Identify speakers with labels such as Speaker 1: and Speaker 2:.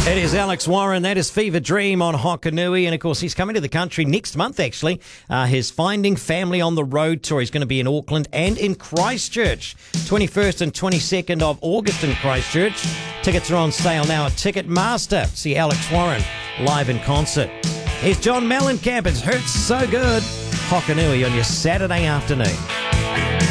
Speaker 1: It is Alex Warren. That is Fever Dream on Hokanui. And, of course, he's coming to the country next month, actually. His Finding Family on the Road tour. He's going to be in Auckland and in Christchurch. 21st and 22nd of August in Christchurch. Tickets are on sale now at Ticketmaster. See Alex Warren live in concert. Here's John Mellencamp. It hurts so good. Hokanui on your Saturday afternoon.